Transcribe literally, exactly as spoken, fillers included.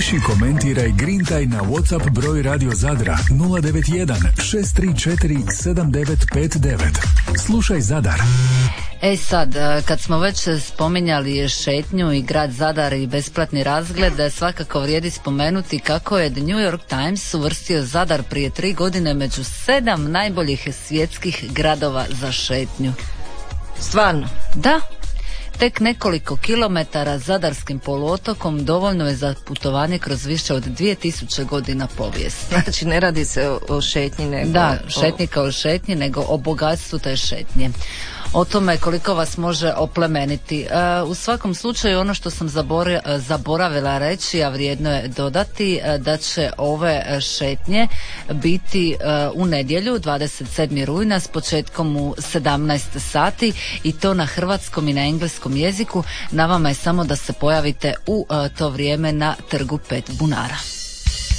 Piši, komentiraj, grintaj na WhatsApp broj Radio Zadra nula devet jedan šest tri četiri sedam devet pet devet. Slušaj Zadar. E sad, kad smo već spominjali šetnju i grad Zadar i besplatni razgled, svakako vrijedi spomenuti kako je The New York Times uvrstio Zadar prije tri godine među sedam najboljih svjetskih gradova za šetnju. Stvarno? Da. Tek nekoliko kilometara zadarskim poluotokom dovoljno je za putovanje kroz više od dvije tisuće godina povijesti. Znači ne radi se o, o šetnji nego... Da, šetnji kao šetnji, nego o bogatstvu te šetnje. O tome koliko vas može oplemeniti. E, u svakom slučaju ono što sam zabori, zaboravila reći, a vrijedno je dodati, e, da će ove šetnje biti e, u nedjelju dvadeset sedmog rujna s početkom u sedamnaest sati i to na hrvatskom i na engleskom jeziku. Na vama je samo da se pojavite u e, to vrijeme na trgu Pet bunara.